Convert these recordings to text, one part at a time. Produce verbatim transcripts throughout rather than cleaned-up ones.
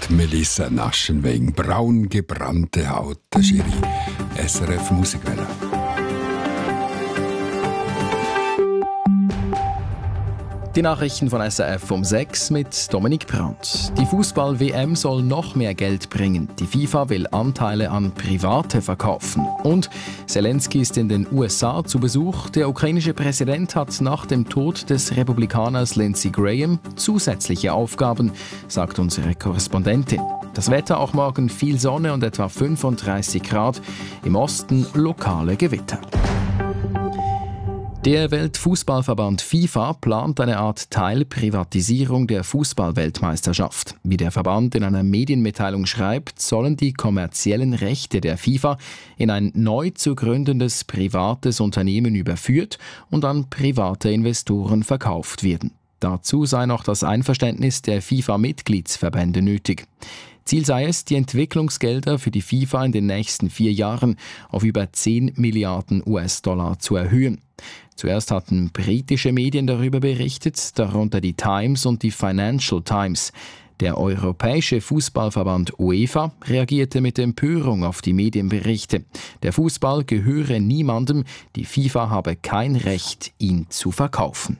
Melissa Naschenweng, braun gebrannte Haut, der Schiri. S R F Musikwelle. Die Nachrichten von S R F um sechs mit Dominik Brandt. Die Fußball-W M soll noch mehr Geld bringen. Die FIFA will Anteile an Private verkaufen. Und Zelensky ist in den U S A zu Besuch. Der ukrainische Präsident hat nach dem Tod des Republikaners Lindsey Graham zusätzliche Aufgaben, sagt unsere Korrespondentin. Das Wetter auch morgen viel Sonne und etwa fünfunddreißig Grad. Im Osten lokale Gewitter. Der Weltfußballverband FIFA plant eine Art Teilprivatisierung der Fußballweltmeisterschaft. Wie der Verband in einer Medienmitteilung schreibt, sollen die kommerziellen Rechte der FIFA in ein neu zu gründendes privates Unternehmen überführt und an private Investoren verkauft werden. Dazu sei noch das Einverständnis der FIFA-Mitgliedsverbände nötig. Ziel sei es, die Entwicklungsgelder für die FIFA in den nächsten vier Jahren auf über zehn Milliarden U S-Dollar zu erhöhen. Zuerst hatten britische Medien darüber berichtet, darunter die Times und die Financial Times. Der Europäische Fußballverband UEFA reagierte mit Empörung auf die Medienberichte. Der Fußball gehöre niemandem, die FIFA habe kein Recht, ihn zu verkaufen.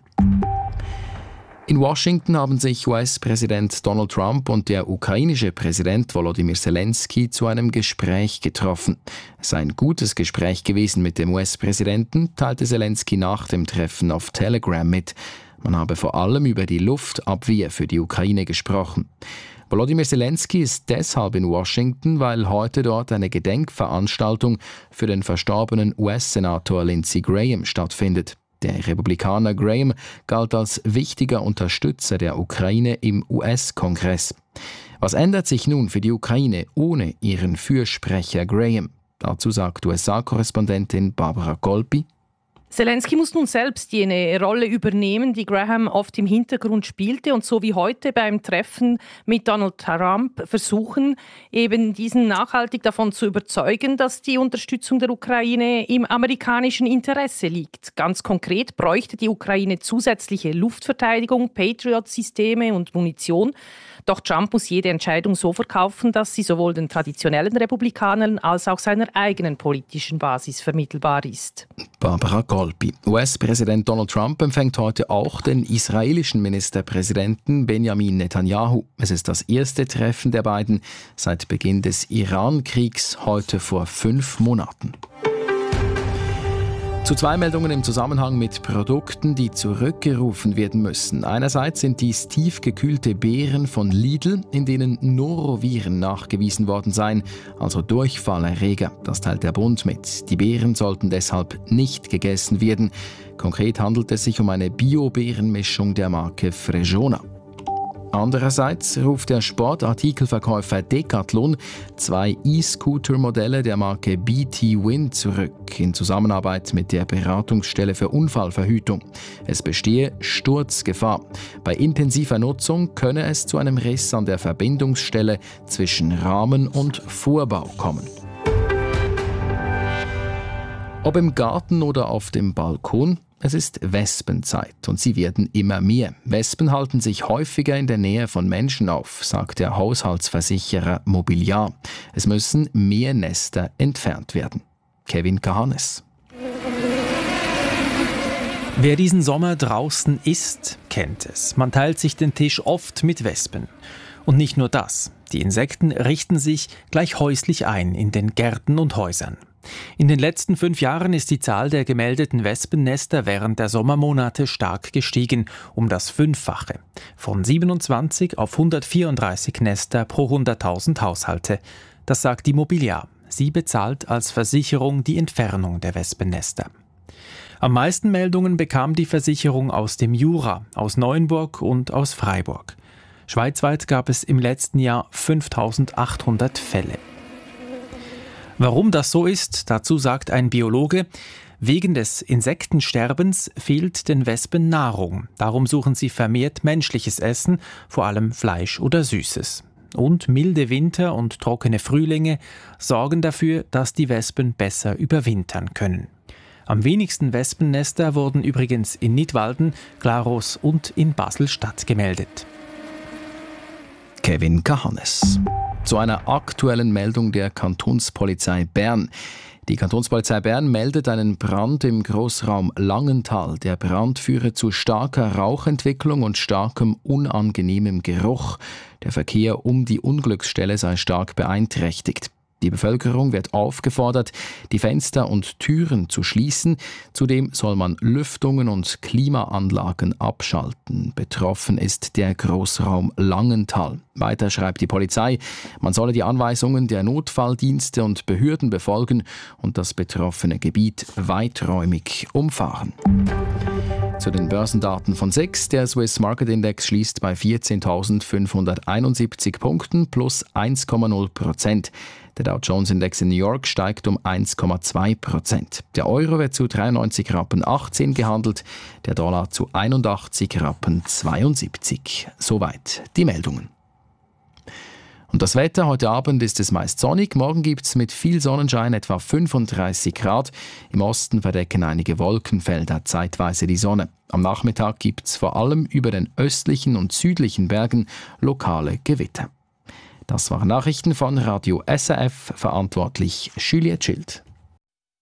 In Washington haben sich U S-Präsident Donald Trump und der ukrainische Präsident Volodymyr Zelensky zu einem Gespräch getroffen. Es sei ein gutes Gespräch gewesen mit dem U S-Präsidenten, teilte Zelensky nach dem Treffen auf Telegram mit. Man habe vor allem über die Luftabwehr für die Ukraine gesprochen. Volodymyr Zelensky ist deshalb in Washington, weil heute dort eine Gedenkveranstaltung für den verstorbenen U S-Senator Lindsey Graham stattfindet. Der Republikaner Graham galt als wichtiger Unterstützer der Ukraine im U S-Kongress. Was ändert sich nun für die Ukraine ohne ihren Fürsprecher Graham? Dazu sagt U S A-Korrespondentin Barbara Golpi. Zelensky muss nun selbst jene Rolle übernehmen, die Graham oft im Hintergrund spielte und so wie heute beim Treffen mit Donald Trump versuchen, eben diesen nachhaltig davon zu überzeugen, dass die Unterstützung der Ukraine im amerikanischen Interesse liegt. Ganz konkret bräuchte die Ukraine zusätzliche Luftverteidigung, Patriot-Systeme und Munition. Doch Trump muss jede Entscheidung so verkaufen, dass sie sowohl den traditionellen Republikanern als auch seiner eigenen politischen Basis vermittelbar ist. Barbara Golpi. U S-Präsident Donald Trump empfängt heute auch den israelischen Ministerpräsidenten Benjamin Netanyahu. Es ist das erste Treffen der beiden seit Beginn des Iran-Kriegs, heute vor fünf Monaten. Zu zwei Meldungen im Zusammenhang mit Produkten, die zurückgerufen werden müssen. Einerseits sind dies tiefgekühlte Beeren von Lidl, in denen Noroviren nachgewiesen worden seien, also Durchfallerreger. Das teilt der Bund mit. Die Beeren sollten deshalb nicht gegessen werden. Konkret handelt es sich um eine Bio-Beerenmischung der Marke Fregona. Andererseits ruft der Sportartikelverkäufer Decathlon zwei E-Scooter-Modelle der Marke B T Win zurück, in Zusammenarbeit mit der Beratungsstelle für Unfallverhütung. Es bestehe Sturzgefahr. Bei intensiver Nutzung könne es zu einem Riss an der Verbindungsstelle zwischen Rahmen und Vorbau kommen. Ob im Garten oder auf dem Balkon, es ist Wespenzeit und sie werden immer mehr. Wespen halten sich häufiger in der Nähe von Menschen auf, sagt der Haushaltsversicherer Mobiliar. Es müssen mehr Nester entfernt werden. Kevin Kahanes. Wer diesen Sommer draußen isst, kennt es. Man teilt sich den Tisch oft mit Wespen. Und nicht nur das. Die Insekten richten sich gleich häuslich ein in den Gärten und Häusern. In den letzten fünf Jahren ist die Zahl der gemeldeten Wespennester während der Sommermonate stark gestiegen, um das Fünffache. Von siebenundzwanzig auf hundertvierunddreißig Nester pro hunderttausend Haushalte. Das sagt die Mobiliar. Sie bezahlt als Versicherung die Entfernung der Wespennester. Am meisten Meldungen bekam die Versicherung aus dem Jura, aus Neuenburg und aus Freiburg. Schweizweit gab es im letzten Jahr fünftausendachthundert Fälle. Warum das so ist, dazu sagt ein Biologe, wegen des Insektensterbens fehlt den Wespen Nahrung. Darum suchen sie vermehrt menschliches Essen, vor allem Fleisch oder Süßes. Und milde Winter und trockene Frühlinge sorgen dafür, dass die Wespen besser überwintern können. Am wenigsten Wespennester wurden übrigens in Nidwalden, Glarus und in Basel-Stadt gemeldet. Kevin Kahannes. Zu einer aktuellen Meldung der Kantonspolizei Bern. Die Kantonspolizei Bern meldet einen Brand im Grossraum Langenthal. Der Brand führe zu starker Rauchentwicklung und starkem unangenehmem Geruch. Der Verkehr um die Unglücksstelle sei stark beeinträchtigt. Die Bevölkerung wird aufgefordert, die Fenster und Türen zu schließen. Zudem soll man Lüftungen und Klimaanlagen abschalten. Betroffen ist der Grossraum Langenthal. Weiter schreibt die Polizei, man solle die Anweisungen der Notfalldienste und Behörden befolgen und das betroffene Gebiet weiträumig umfahren. Zu den Börsendaten von SIX. Der Swiss Market Index schließt bei vierzehntausendfünfhunderteinundsiebzig Punkten plus eins Komma null Prozent. Der Dow Jones Index in New York steigt um eins Komma zwei Prozent. Der Euro wird zu dreiundneunzig Rappen achtzehn gehandelt, der Dollar zu einundachtzig Rappen zweiundsiebzig. Soweit die Meldungen. Und das Wetter, heute Abend ist es meist sonnig, morgen gibt es mit viel Sonnenschein etwa fünfunddreißig Grad. Im Osten verdecken einige Wolkenfelder zeitweise die Sonne. Am Nachmittag gibt es vor allem über den östlichen und südlichen Bergen lokale Gewitter. Das waren Nachrichten von Radio S R F, verantwortlich Juliette Schild.